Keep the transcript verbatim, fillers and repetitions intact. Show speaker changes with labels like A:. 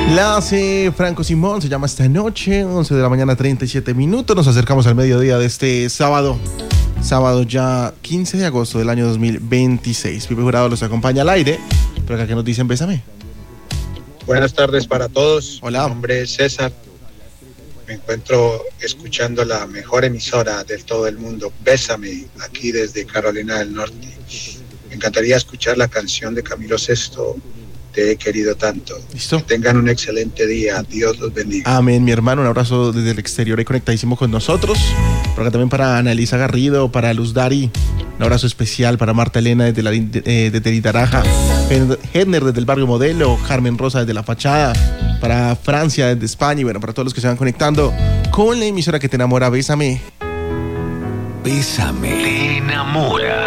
A: La hace Franco Simón, se llama Esta Noche, once de la mañana, treinta y siete minutos. Nos acercamos al mediodía de este sábado. Sábado ya quince de agosto del año dos mil veintiséis. Pipe Jurado los acompaña al aire. Pero acá que nos dicen, bésame.
B: Buenas tardes para todos.
A: Hola.
B: Mi nombre es César. Me encuentro escuchando la mejor emisora del todo el mundo, Bésame, aquí desde Carolina del Norte. Me encantaría escuchar la canción de Camilo Sesto, Te he querido tanto.
A: ¿Listo?
B: Que tengan un excelente día. Dios los bendiga.
A: Amén, mi hermano. Un abrazo desde el exterior y conectadísimo con nosotros. Por acá también para Annalisa Garrido, para Luz Dari. Un abrazo especial para Marta Elena desde, la, eh, desde Litaraja. Hedner desde el barrio Modelo. Carmen Rosa desde La Fachada. Para Francia desde España. Y bueno, para todos los que se van conectando con la emisora que te enamora. Bésame.
C: Bésame. Te enamora.